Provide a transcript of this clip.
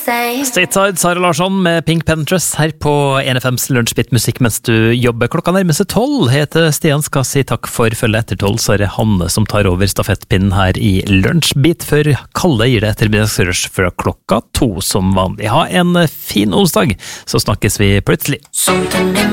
Stateside, Sara Larsson med Pink Panthers her på NFMs Lunsjbit-musikk mens du jobber. Klokka nærmer seg 12. Heter Stian, skal si takk for følget etter 12. Så er det Hanne som tar over stafettpinnen her i Lunsjbit, før Kalle gir det ettermiddagsrush fra klokka 2 som vanlig. Ha en fin onsdag, så snakkes vi plutselig.